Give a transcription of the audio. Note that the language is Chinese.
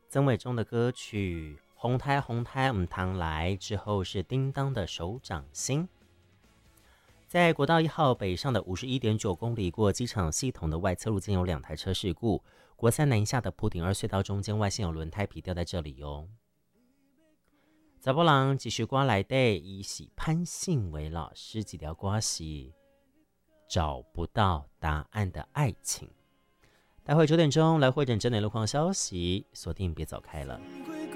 曾伟忠的歌曲红胎红胎唔糖来，之后是叮当的手掌心。在国道1号北上的51.9公里过机场系统的外侧路间有2台车事故，国三南下的埔顶2隧道中间外线有轮胎皮掉在这里哦。查甫人继续歌来底，伊是潘信伟老师几条歌是找不到答案的爱情。待会9点钟来会诊整点路况消息，锁定别走开了。